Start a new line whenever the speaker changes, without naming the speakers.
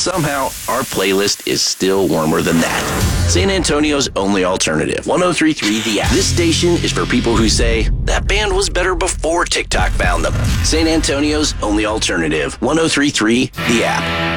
somehow our playlist is still warmer than that. San Antonio's only alternative, 103.3 The App. This station is for people who say, that band was better before TikTok found them. San Antonio's only alternative, 103.3 The App.